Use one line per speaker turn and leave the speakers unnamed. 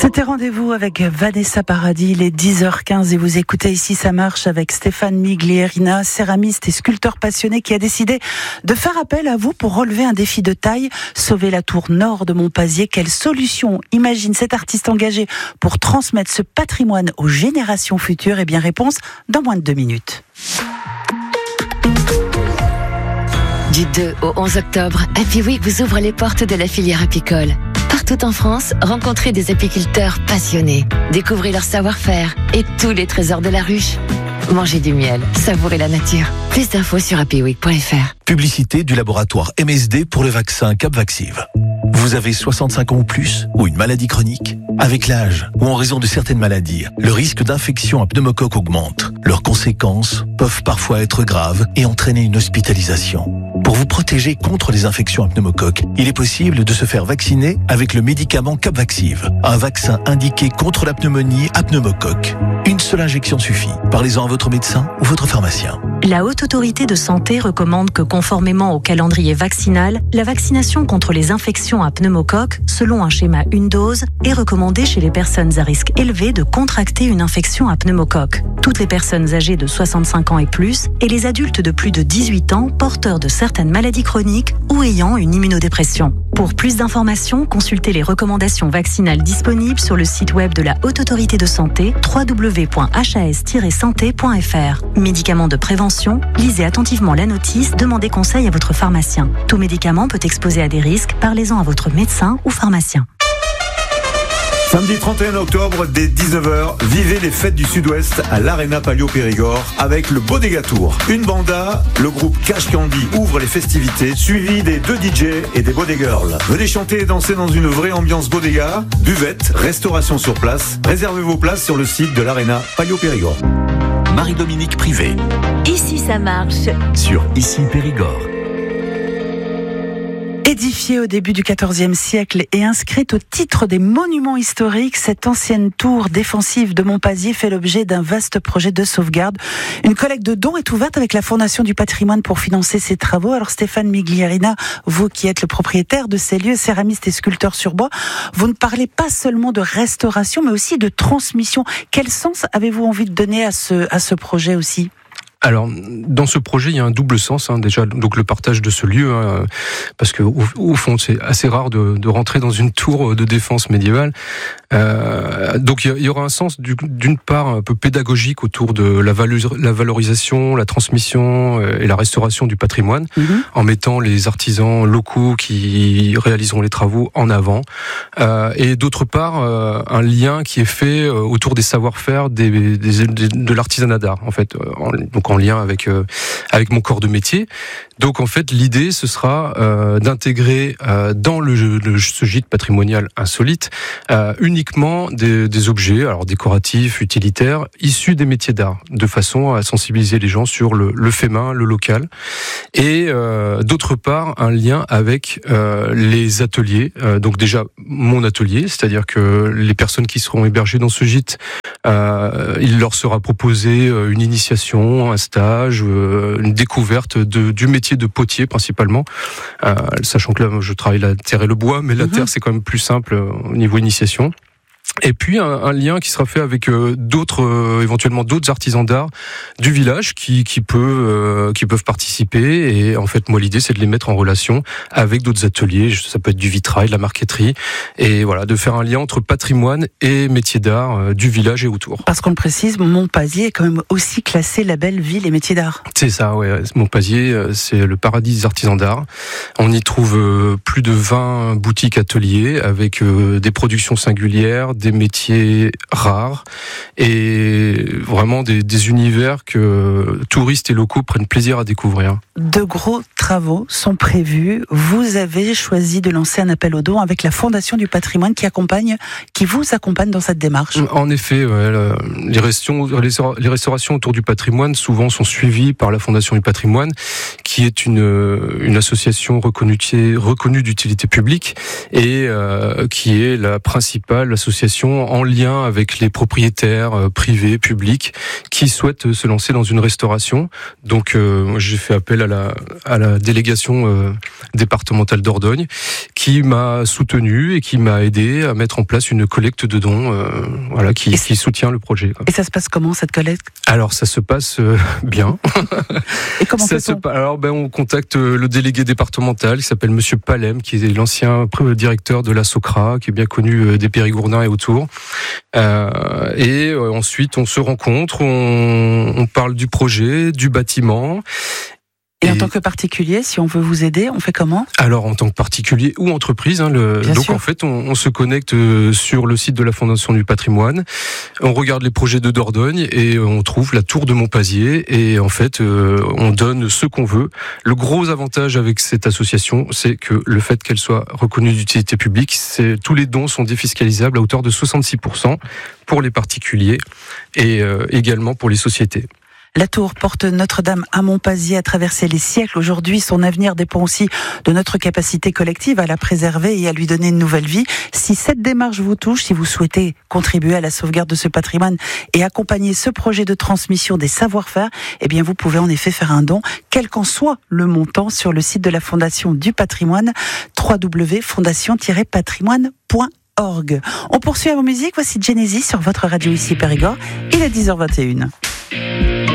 C'était Rendez-vous avec Vanessa Paradis, il est 10h15 et vous écoutez Ici ça marche avec Stéphane Miglierina, céramiste et sculpteur passionné qui a décidé de faire appel à vous pour relever un défi de taille, sauver la tour nord de Monpazier. Quelle solution imagine cet artiste engagé pour transmettre ce patrimoine aux générations futures? Eh bien, réponse dans moins de 2 minutes.
Du 2 au 11 octobre, Happy Week vous ouvre les portes de la filière apicole. Partout en France, rencontrez des apiculteurs passionnés. Découvrez leur savoir-faire et tous les trésors de la ruche. Mangez du miel, savourez la nature. Plus d'infos sur happyweek.fr.
Publicité du laboratoire MSD pour le vaccin Capvaxive. Vous avez 65 ans ou plus ou une maladie chronique? Avec l'âge ou en raison de certaines maladies, le risque d'infection à pneumocoque augmente. Leurs conséquences peuvent parfois être graves et entraîner une hospitalisation. Pour vous protéger contre les infections à pneumocoque, il est possible de se faire vacciner avec le médicament Capvaxive, un vaccin indiqué contre la pneumonie à pneumocoque. Une seule injection suffit. Parlez-en à votre médecin ou votre pharmacien.
La Haute Autorité de Santé recommande que, conformément au calendrier vaccinal, la vaccination contre les infections à pneumocoque, selon un schéma une dose, est recommandée chez les personnes à risque élevé de contracter une infection à pneumocoque. Toutes les personnes âgées de 65 ans et plus, et les adultes de plus de 18 ans porteurs de certaines maladies chroniques ou ayant une immunodépression. Pour plus d'informations, consultez les recommandations vaccinales disponibles sur le site web de la Haute Autorité de Santé, www.has-santé.fr. Médicaments de prévention, lisez attentivement la notice, demandez conseil à votre pharmacien. Tout médicament peut exposer à des risques, parlez-en à votre médecin ou pharmacien.
Samedi 31 octobre, dès 19h, vivez les fêtes du Sud-Ouest à l'Arena Palio Périgord avec le Bodega Tour. Une banda, le groupe Cash Candy ouvre les festivités, suivi des 2 DJ et des Bodega Girls. Venez chanter et danser dans une vraie ambiance bodega, buvette, restauration sur place. Réservez vos places sur le site de l'Arena Palio Périgord.
Marie-Dominique Privé.
Ici ça marche.
Sur Ici Périgord.
Édifiée au début du XIVe siècle et inscrite au titre des monuments historiques, cette ancienne tour défensive de Monpazier fait l'objet d'un vaste projet de sauvegarde. Une collecte de dons est ouverte avec la Fondation du patrimoine pour financer ces travaux. Alors Stéphane Miglierina, vous qui êtes le propriétaire de ces lieux, céramiste et sculpteur sur bois, vous ne parlez pas seulement de restauration mais aussi de transmission. Quel sens avez-vous envie de donner à ce projet aussi ?
Alors, dans ce projet, il y a un double sens, déjà, donc le partage de ce lieu, parce que au fond, c'est assez rare de rentrer dans une tour de défense médiévale. Donc, il y aura un sens d'une part un peu pédagogique autour de la valorisation, la transmission et la restauration du patrimoine, en mettant les artisans locaux qui réaliseront les travaux en avant, et d'autre part un lien qui est fait autour des savoir-faire de l'artisanat d'art, en fait. Donc en lien avec mon corps de métier. Donc en fait l'idée ce sera d'intégrer dans ce gîte patrimonial insolite uniquement des objets alors décoratifs, utilitaires issus des métiers d'art, de façon à sensibiliser les gens sur le fait main, le local, et d'autre part un lien avec les ateliers. Donc déjà mon atelier, c'est-à-dire que les personnes qui seront hébergées dans ce gîte, il leur sera proposé une initiation, un stage, une découverte du métier de potier principalement, sachant que là je travaille la terre et le bois, mais la terre c'est quand même plus simple au niveau initiation. Et puis un lien qui sera fait avec éventuellement d'autres artisans d'art du village qui peuvent participer. Et en fait, moi l'idée c'est de les mettre en relation avec d'autres ateliers. Ça peut être du vitrail, de la marqueterie, et voilà, de faire un lien entre patrimoine et métiers d'art du village et autour.
Parce qu'on le précise, Monpazier est quand même aussi classé label ville et métiers d'art.
C'est ça, ouais. Monpazier, c'est le paradis des artisans d'art. On y trouve plus de 20 boutiques ateliers avec des productions singulières, des métiers rares et vraiment des univers que touristes et locaux prennent plaisir à découvrir.
De gros travaux sont prévus. Vous avez choisi de lancer un appel aux dons avec la Fondation du patrimoine qui vous accompagne dans cette démarche. En effet,
les restaurations autour du patrimoine souvent sont suivies par la Fondation du patrimoine, qui est une association reconnue d'utilité publique et qui est la principale association association en lien avec les propriétaires privés, publics, qui souhaitent se lancer dans une restauration. Donc j'ai fait appel à la délégation départementale Dordogne, qui m'a soutenu et qui m'a aidé à mettre en place une collecte de dons, qui soutient le projet.
Et ça se passe comment, cette collecte ?
Alors ça se passe bien.
Et comment fait-on ?
Alors on contacte le délégué départemental qui s'appelle Monsieur Palem, qui est l'ancien directeur de la Socra, qui est bien connu des Périgourdins et autour. Et ensuite on se rencontre, on parle du projet, du bâtiment.
Et en tant que particulier, si on veut vous aider, on fait comment ?
Alors en tant que particulier ou entreprise, donc sûr. En fait on se connecte sur le site de la Fondation du Patrimoine, on regarde les projets de Dordogne et on trouve la tour de Montpazier et en fait on donne ce qu'on veut. Le gros avantage avec cette association, c'est que le fait qu'elle soit reconnue d'utilité publique, tous les dons sont défiscalisables à hauteur de 66% pour les particuliers et également pour les sociétés.
La tour porte Notre-Dame à Montpazier a traversé les siècles. Aujourd'hui, son avenir dépend aussi de notre capacité collective à la préserver et à lui donner une nouvelle vie. Si cette démarche vous touche, si vous souhaitez contribuer à la sauvegarde de ce patrimoine et accompagner ce projet de transmission des savoir-faire, eh bien, vous pouvez en effet faire un don, quel qu'en soit le montant, sur le site de la Fondation du Patrimoine, www.fondation-patrimoine.org. On poursuit en musique. Voici Genesis sur votre radio ici Périgord. Il est 10h21.